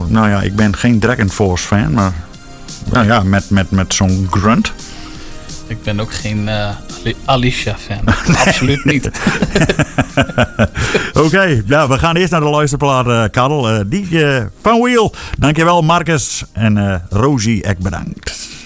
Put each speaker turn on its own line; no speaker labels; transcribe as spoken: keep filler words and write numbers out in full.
nou ja, ik ben geen Dragon Force fan, maar nou ja, met, met, met zo'n grunt.
Ik ben ook geen uh, Alicia fan. Absoluut niet.
Oké, okay, ja, we gaan eerst naar de luisterplaat, uh, Karel. Uh, die uh, van Wheel. Dankjewel, Marcus. En uh, Rosie, ek bedankt.